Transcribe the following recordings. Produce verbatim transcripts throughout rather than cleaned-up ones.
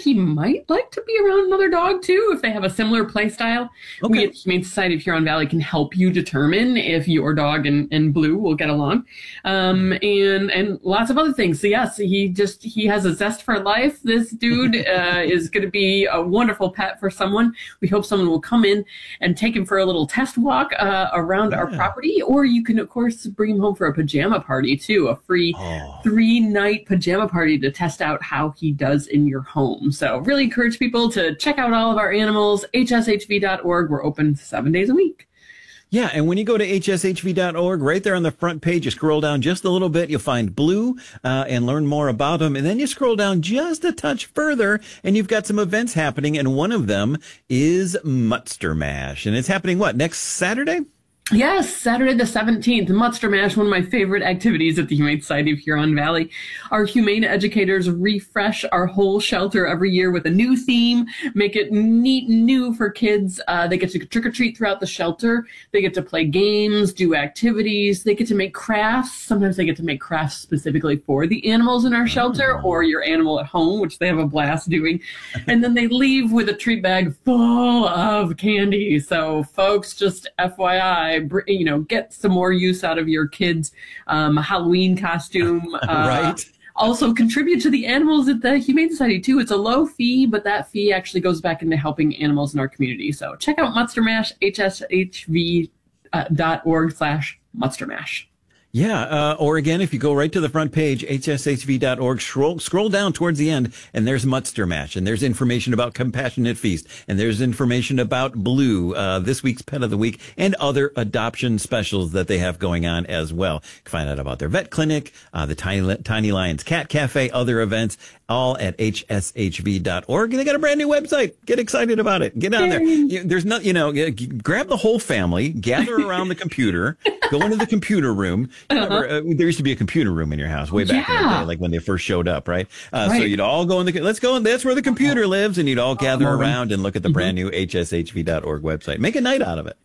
he might like to be around another dog too, if they have a similar play style. Okay. We at the Humane Society of Huron Valley can help you determine if your dog and, and Blue will get along. Um, and, and lots of other things. So yes, he just, he has a zest for life. This dude uh, is going to be a wonderful pet for someone. We hope someone will come in and take him for a little test walk uh, around yeah. our property, or you can, of course, bring him home for a pajama party too, a free oh. three-night pajama party to test out how he does in your home. So really encourage people to check out all of our animals, H S H V dot org. We're open seven days a week. Yeah, and when you go to H S H V dot org, right there on the front page, you scroll down just a little bit, you'll find Blue uh, and learn more about them. And then you scroll down just a touch further, and you've got some events happening, and one of them is Mutster Mash. And it's happening, what, next Saturday? Yes, Saturday the seventeenth, Mutster Mash, one of my favorite activities at the Humane Society of Huron Valley. Our humane educators refresh our whole shelter every year with a new theme, make it neat and new for kids. Uh, they get to trick-or-treat throughout the shelter. They get to play games, do activities. They get to make crafts. Sometimes they get to make crafts specifically for the animals in our shelter or your animal at home, which they have a blast doing. And then they leave with a treat bag full of candy. So folks, just F Y I, you know, get some more use out of your kids' um, Halloween costume. Uh, right. Also contribute to the animals at the Humane Society too. It's a low fee, but that fee actually goes back into helping animals in our community. So check out Mutster Mash, H S H V dot org slash Mutster Mash. Yeah, uh, or again, if you go right to the front page, H S H V dot org, scroll, scroll down towards the end, and there's Mutster Mash, and there's information about Compassionate Feast, and there's information about Blue, uh, this week's Pet of the Week, and other adoption specials that they have going on as well. You can find out about their vet clinic, uh, the Tiny, Tiny Lions Cat Cafe, other events, all at H S H V dot org. And they got a brand new website. Get excited about it. Get on there. You, there's no, you know, grab the whole family, gather around the computer, go into the computer room. Uh-huh. Uh, there used to be a computer room in your house way back yeah. in the day, like when they first showed up, right? Uh, right. So you'd all go in the, let's go, that's where the computer lives, and you'd all gather oh, around and look at the mm-hmm. brand new H S H V dot org website. Make a night out of it.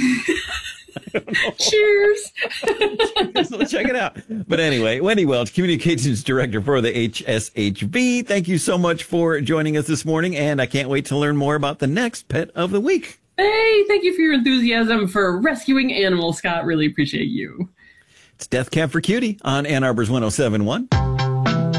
Cheers. So check it out. But anyway, Wendy Welch, Communications Director for the H S H V. Thank you so much for joining us this morning, and I can't wait to learn more about the next Pet of the Week. Hey, thank you for your enthusiasm for rescuing animals, Scott. Really appreciate you. It's Death Cab for Cutie on Ann Arbor's one oh seven point one.